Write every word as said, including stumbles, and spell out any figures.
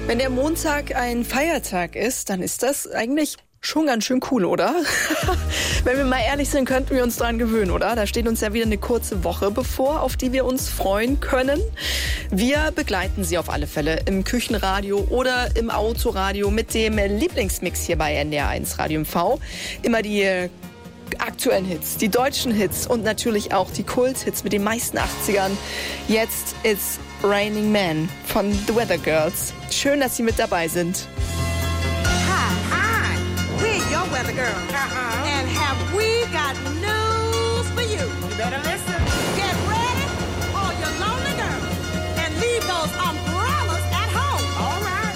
Wenn der Montag ein Feiertag ist, dann ist das eigentlich schon ganz schön cool, oder? Wenn wir mal ehrlich sind, könnten wir uns dran gewöhnen, oder? Da steht uns ja wieder eine kurze Woche bevor, auf die wir uns freuen können. Wir begleiten Sie auf alle Fälle im Küchenradio oder im Autoradio mit dem Lieblingsmix hier bei N D R eins Radio M V. Immer die aktuellen Hits, die deutschen Hits und natürlich auch die Kult-Hits mit den meisten achtzigern. Jetzt ist Raining Man von The Weather Girls. Schön, dass Sie mit dabei sind. Hi, hi, we're your weather girls.